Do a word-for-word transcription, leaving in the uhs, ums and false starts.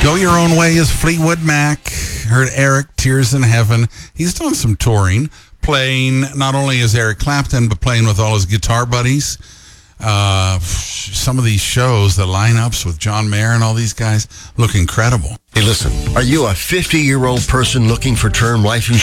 Go Your Own Way is Fleetwood Mac. Heard Eric, Tears in Heaven. He's done some touring, playing not only as Eric Clapton, but playing with all his guitar buddies. Uh, some of these shows, the lineups with John Mayer and all these guys look incredible. Hey, listen, are you a fifty-year-old person looking for term life insurance?